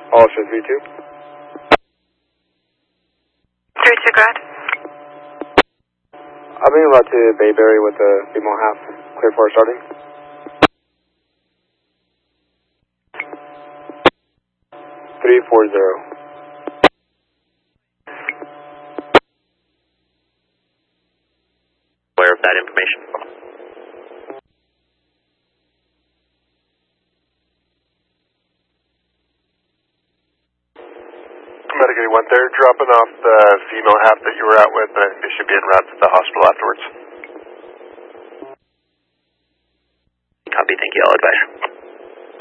All shift V2. 32, go ahead. I'll be about to Bayberry with the female half. Clear for starting. 340. Aware of that information. Medic 81, they're dropping off the female half that you were out with, and they should be en route to the hospital afterwards. Copy, thank you, I'll advise.